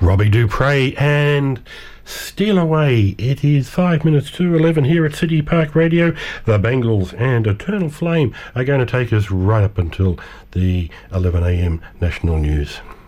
Robbie Dupre and Steal Away. It is 5 minutes to 11 here at City Park Radio. The Bangles and Eternal Flame are going to take us right up until the 11 a.m. national news.